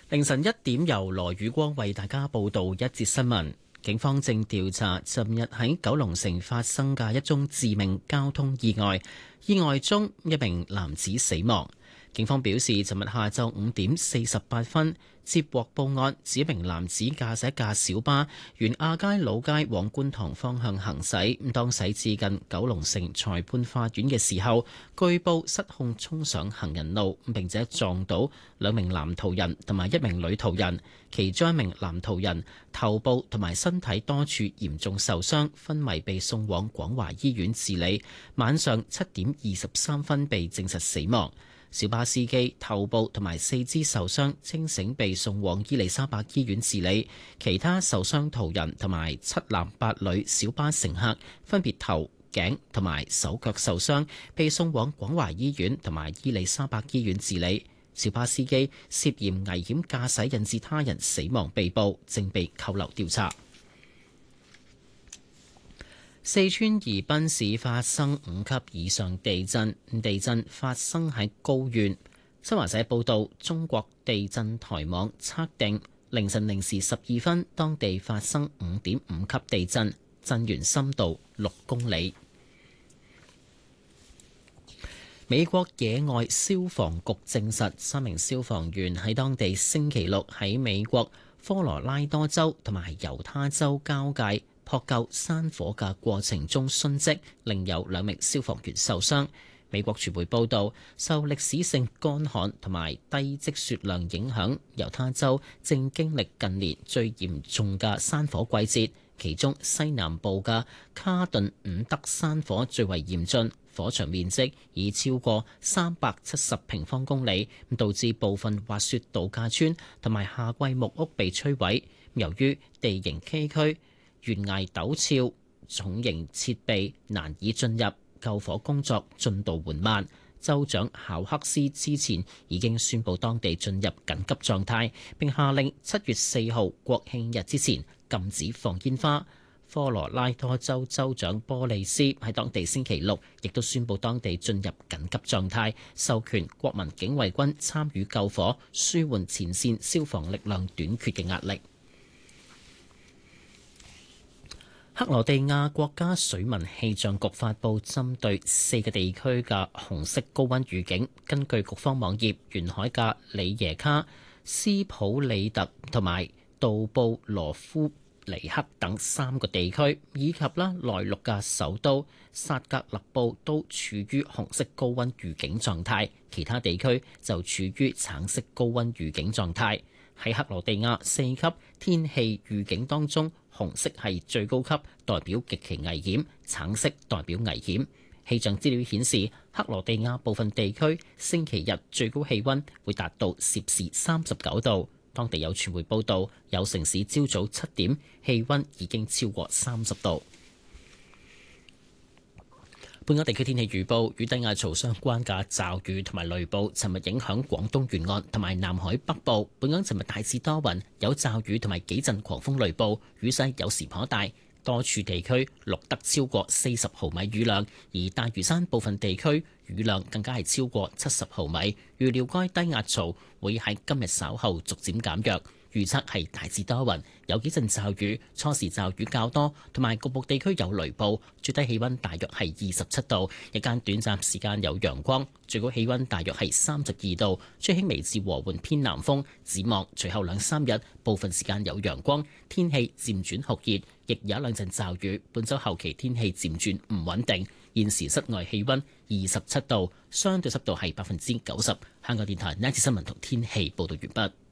凌晨1點，由羅宇光為大家報道一節新聞。警方正調查尋日喺九龍城發生嘅一宗致命交通意外，意外中一名男子死亡。警方表示，尋日下晝5點48分接獲報案，指一名男子駕駛一架小巴沿亞皆老街往觀塘方向行駛，當駛至近九龍城裁判法院嘅時候，據報失控衝上行人路，並且撞到兩名男途人同埋一名女途人，其中一名男途人頭部同埋身體多處嚴重受傷，昏迷被送往廣華醫院治理，晚上7點23分被證實死亡。小巴司機頭部同埋四肢受傷，清醒被送往伊利沙伯醫院治理。其他受傷途人同埋7男8女小巴乘客分別頭、頸同埋手腳受傷，被送往廣華醫院同埋伊利沙伯醫院治理。小巴司機涉嫌危險駕駛引致他人死亡被捕，正被扣留調查。四川宜賓市發生5級以上地震，地震發生喺高縣。新華社報道，中國地震台網測定凌晨0時12分，當地發生5.5級地震，震源深度6公里。美國野外消防局證實，3名消防員喺當地星期六喺美國科羅拉多州同埋猶他州交界撲救山火嘅過程中殉職，另有2名消防員受傷。美國傳媒報道，受歷史性乾旱同埋低積雪量影響，猶他州正經歷近年最嚴重嘅山火季節，其中西南部嘅卡頓伍德山火最為嚴峻，火場面積已超過370平方公里，導致部分滑雪度假村同埋夏季木屋被摧毀。由於地形崎嶇、懸崖陡峭，重型設備難以進入，救火工作進度緩慢。州長考克斯之前已經宣布當地進入緊急狀態，並下令7月4號國慶日之前禁止放煙花。科羅拉多州州長波利斯喺當地星期六亦都宣布當地進入緊急狀態，授權國民警衛軍參與救火，舒緩前線消防力量短缺嘅壓力。克羅地亞國家水文氣象局發布針對4個地區嘅紅色高溫預警。根據局方網頁，沿海嘅里耶卡、斯普里特同埋杜布羅夫尼克等3個地區，以及內陸嘅首都薩格勒布都處於紅色高溫預警狀態，其他地區就處於橙色高溫預警狀態。喺克羅地亞4級天氣預警當中，紅色係最高級，代表極其危險；橙色代表危險。氣象資料顯示，克羅地亞部分地區星期日最高氣溫會達到攝氏39度。當地有傳媒報道，有城市朝早7點氣溫已經超過30度。本港地區天氣預報，與低壓槽相關嘅驟雨同埋雷暴，尋日影響廣東沿岸同埋南海北部。本港尋日大致多雲，有驟雨同埋幾陣狂風雷暴，雨勢有時頗大，多處地區錄得超過40毫米雨量，而大嶼山部分地區雨量更加係超過70毫米。預料該低壓槽會喺今日稍後逐漸減弱。預測係大致多雲，有幾陣驟雨，初時驟雨較多，同埋局部地區有雷暴。最低氣溫大約係27度，日間短暫時間有陽光，最高氣溫大約係32度，吹輕微至和緩偏南風。展望隨後2-3日，部分時間有陽光，天氣漸轉酷熱，亦有1-2陣驟雨。本週後期天氣漸轉唔穩定。現時室外氣溫27度，相對濕度係90%。香港電台呢節新聞同天氣報道完畢。